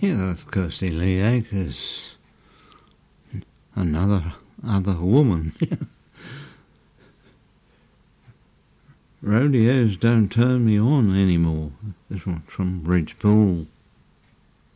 Yeah, Kirsty Lee Akers, other woman. Rodeos don't turn me on anymore. This one's from Bridge Pool.